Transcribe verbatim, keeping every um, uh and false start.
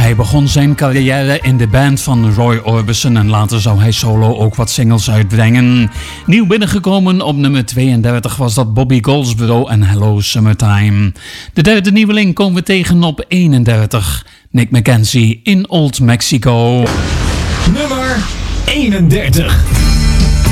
Hij begon zijn carrière in de band van Roy Orbison en later zou hij solo ook wat singles uitbrengen. Nieuw binnengekomen op nummer tweeëndertig was dat Bobby Goldsboro en Hello Summertime. De derde nieuweling komen we tegen op eenendertig. Nick McKenzie in Old Mexico. Nummer eenendertig.